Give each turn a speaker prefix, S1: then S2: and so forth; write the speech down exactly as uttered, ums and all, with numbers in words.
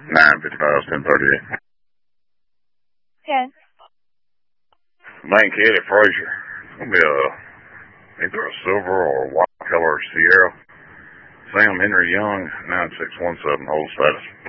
S1: nine fifty-five, ten thirty-eight.
S2: Okay.
S1: Main Caddy Frazier. It's going to be a, either a silver or a white color Sierra. Sam Henry Young, nine six one seven, hold status.